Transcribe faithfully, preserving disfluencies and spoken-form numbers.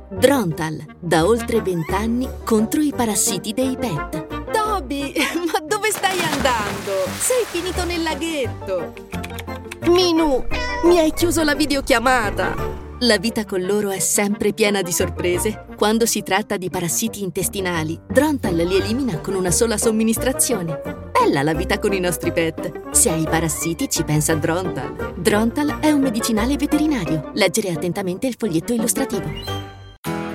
Drontal, da oltre vent'anni contro i parassiti dei pet. Toby, ma dove stai andando? Sei finito nel laghetto. Minu, mi hai chiuso la videochiamata. La vita con loro è sempre piena di sorprese. Quando si tratta di parassiti intestinali, Drontal li elimina con una sola somministrazione. Bella la vita con i nostri pet. Se hai parassiti ci pensa Drontal. Drontal è un medicinale veterinario. Leggere attentamente il foglietto illustrativo.